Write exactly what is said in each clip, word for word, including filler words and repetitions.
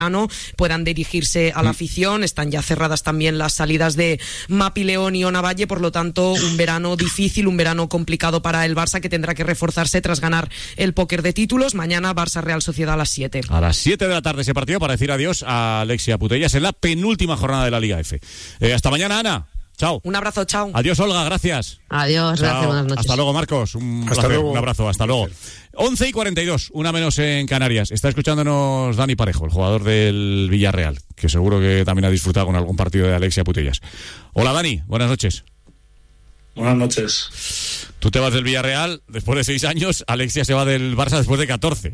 puedan dirigirse a la afición. Están ya cerradas también las salidas de Mapi León y Ona Valle, por lo tanto un verano difícil, un verano complicado para el Barça, que tendrá que reforzarse tras ganar el póker de títulos. Mañana Barça Real Sociedad a las siete. A las siete de la tarde ese partido para decir adiós a Alexia Putellas en la penúltima jornada de la Liga F. Eh, hasta mañana, Ana. Chao. Un abrazo, chao. Adiós, Olga, gracias. Adiós, chao. Gracias, buenas noches. Hasta luego, Marcos. Un, hasta placer, luego. Un abrazo, hasta luego. once y cuarenta y dos, una menos en Canarias. Está escuchándonos Dani Parejo, el jugador del Villarreal, que seguro que también ha disfrutado con algún partido de Alexia Putellas. Hola, Dani, buenas noches. Buenas noches. Tú te vas del Villarreal después de seis años, Alexia se va del Barça después de catorce.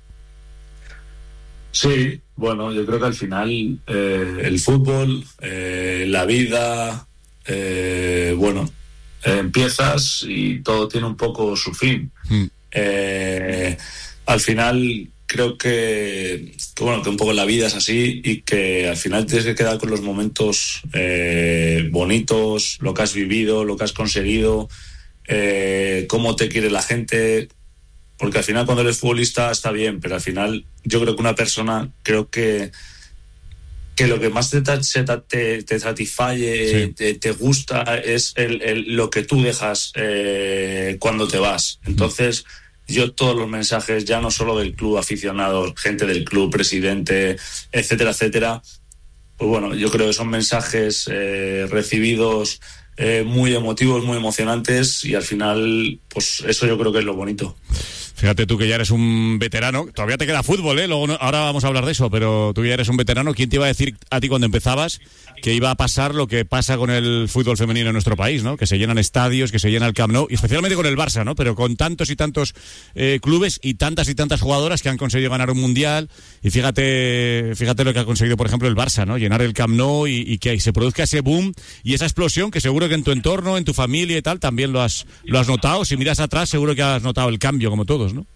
Sí, bueno, yo creo que al final eh, el fútbol, eh, la vida, eh, bueno, eh, empiezas y todo tiene un poco su fin. Mm. Eh, al final creo que, que, bueno, que un poco la vida es así y que al final tienes que quedar con los momentos eh, bonitos, lo que has vivido, lo que has conseguido, eh, cómo te quiere la gente. Porque al final cuando eres futbolista está bien, pero al final yo creo que una persona, creo que que lo que más te, te, te satisface, sí. te, te gusta, es el, el, lo que tú dejas eh, cuando te vas. Entonces, yo todos los mensajes, ya no solo del club, aficionados, gente del club, presidente, etcétera, etcétera, pues bueno, yo creo que son mensajes eh, recibidos eh, muy emotivos, muy emocionantes, y al final, pues eso yo creo que es lo bonito. Fíjate tú que ya eres un veterano, todavía te queda fútbol, ¿eh? Luego no, ahora vamos a hablar de eso, pero tú ya eres un veterano. ¿Quién te iba a decir a ti cuando empezabas que iba a pasar lo que pasa con el fútbol femenino en nuestro país, ¿no? Que se llenan estadios, que se llena el Camp Nou, y especialmente con el Barça, ¿no? Pero con tantos y tantos eh, clubes y tantas y tantas jugadoras que han conseguido ganar un mundial. Y fíjate, fíjate lo que ha conseguido, por ejemplo, el Barça, ¿no? Llenar el Camp Nou y, y que se produzca ese boom y esa explosión que seguro que en tu entorno, en tu familia y tal, también lo has, lo has notado. Si miras atrás, seguro que has notado el cambio, como todos, ¿no?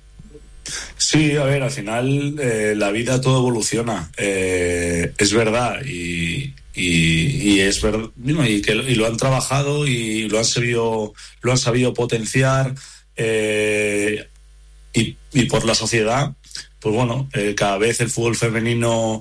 Sí, a ver, al final eh, la vida todo evoluciona, eh, es verdad, y, y, y es verdad, y, que, y lo han trabajado y lo han sabido, lo han sabido potenciar, eh, y, y por la sociedad, pues bueno, eh, cada vez el fútbol femenino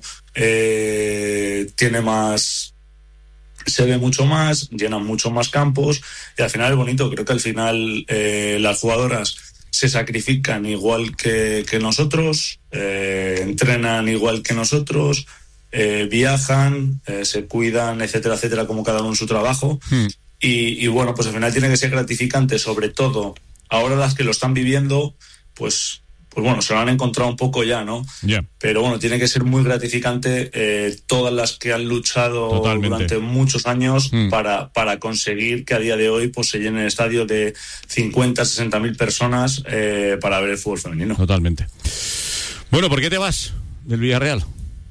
eh, tiene más, se ve mucho más, llenan mucho más campos, y al final es bonito. Creo que al final eh, las jugadoras se sacrifican igual que, que nosotros, eh, entrenan igual que nosotros, eh, viajan, eh, se cuidan, etcétera, etcétera, como cada uno en su trabajo. Hmm. Y, y bueno, pues al final tiene que ser gratificante, sobre todo ahora las que lo están viviendo, pues pues bueno, se lo han encontrado un poco ya, ¿no? Yeah. Pero bueno, tiene que ser muy gratificante eh, todas las que han luchado Totalmente. durante muchos años mm. para, para conseguir que a día de hoy pues se llene el estadio de cincuenta, sesenta mil personas eh, para ver el fútbol femenino. Totalmente. Bueno, ¿por qué te vas del Villarreal?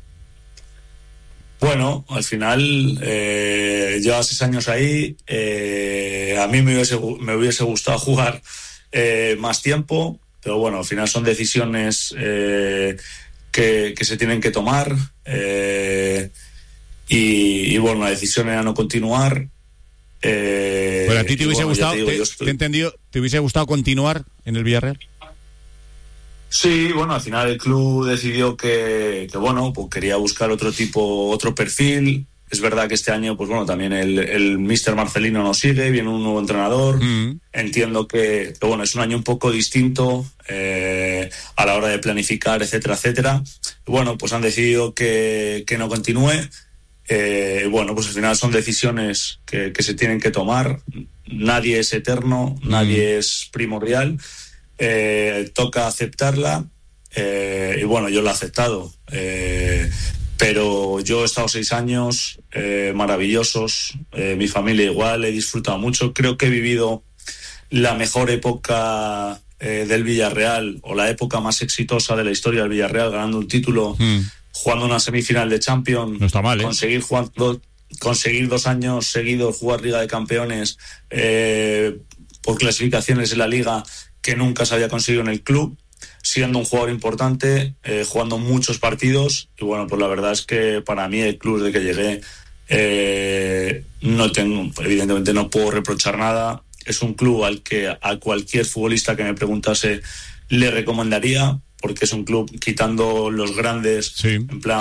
Bueno, al final eh, llevas seis años ahí, eh, a mí me hubiese, me hubiese gustado jugar eh, más tiempo, pero bueno, al final son decisiones eh, que, que se tienen que tomar, eh, y, y bueno, la decisión era no continuar. Eh, bueno, ¿a ti te hubiese bueno, gustado, te, digo, te, estoy... te he entendido, te hubiese gustado continuar en el Villarreal? Sí, bueno, al final el club decidió que, que bueno, pues quería buscar otro tipo, otro perfil. Es verdad que este año, pues bueno, también el, el míster Marcelino nos sigue, viene un nuevo entrenador. Mm. Entiendo que, que, bueno, es un año un poco distinto eh, a la hora de planificar, etcétera, etcétera. Y bueno, pues han decidido que, que no continúe. Eh, bueno, pues al final son decisiones que, que se tienen que tomar. Nadie es eterno, mm. nadie es primordial. Eh, toca aceptarla. Eh, y bueno, yo lo he aceptado. Eh, Pero yo he estado seis años eh, maravillosos, eh, mi familia igual, he disfrutado mucho. Creo que he vivido la mejor época eh, del Villarreal, o la época más exitosa de la historia del Villarreal, ganando un título, mm. jugando una semifinal de Champions. No está mal, ¿eh? Conseguir, jugando, conseguir dos años seguidos jugar Liga de Campeones eh, por clasificaciones en la Liga que nunca se había conseguido en el club, siendo un jugador importante, eh, jugando muchos partidos. Y bueno, pues la verdad es que para mí el club desde que llegué, eh, no tengo, evidentemente no puedo reprochar nada. Es un club al que a cualquier futbolista que me preguntase le recomendaría, porque es un club quitando los grandes, sí. en plan